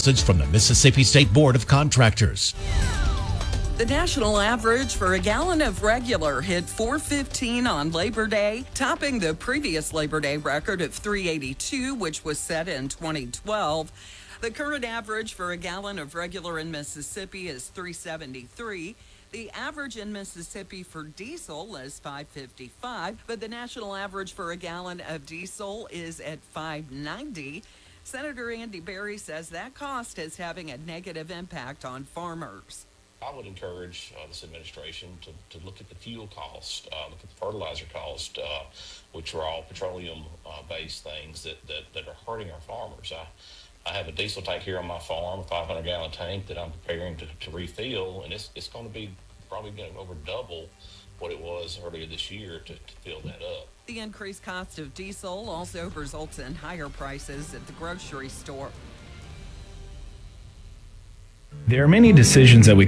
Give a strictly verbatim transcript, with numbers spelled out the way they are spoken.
message from the Mississippi State Board of Contractors. The national average for a gallon of regular hit four fifteen on Labor Day, topping the previous Labor Day record of three eighty-two, which was set in twenty twelve. The current average for a gallon of regular in Mississippi is three seventy-three. The average in Mississippi for diesel is five fifty-five, but the national average for a gallon of diesel is at five ninety. Senator Andy Berry says that cost is having a negative impact on farmers. I would encourage uh, this administration to, to look at the fuel cost, uh, look at the fertilizer cost, uh, which are all petroleum-based uh, things that, that, that are hurting our farmers. I, I have a diesel tank here on my farm, a five hundred gallon tank that I'm preparing to, to refill, and it's it's going to be probably going to over double what it was earlier this year to, to fill that up. The increased cost of diesel also results in higher prices at the grocery store. There are many decisions that we